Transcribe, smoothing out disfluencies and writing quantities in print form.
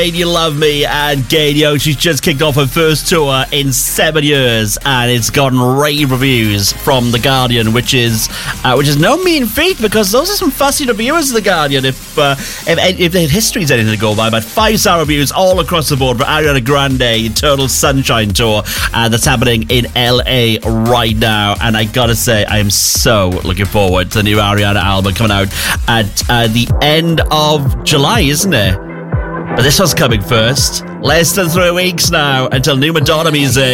You Love Me, and Gadio, she's just kicked off her first tour in 7 years, and it's gotten rave reviews from The Guardian, which is no mean feat, because those are some fussy reviewers of The Guardian. If the history's anything to go by, but 5-star reviews all across the board for Ariana Grande Eternal Sunshine Tour, that's happening in LA right now. And I gotta say, I am so looking forward to the new Ariana album coming out at the end of July, isn't it? But this one's coming first. Less than 3 weeks now until new Madonna music.